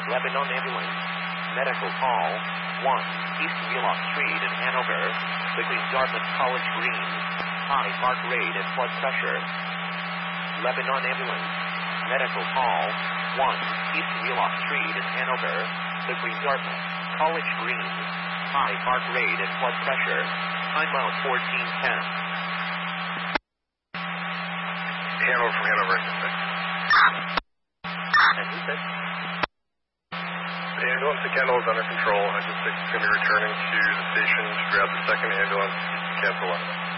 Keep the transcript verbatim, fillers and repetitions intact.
Lebanon Ambulance. Medical call one. East Wheelock Street in Hanover. Between Dartmouth College Green. High heart rate and blood pressure. Lebanon Ambulance. Medical call one. East Wheelock Street in Hanover. Between Dartmouth College Green. High heart rate and blood pressure. Time out fourteen ten. Hanover from Hanover. And who said? The ambulance to Kendall is under control. I just think it's going to be returning to the station to grab the second ambulance to cancel it.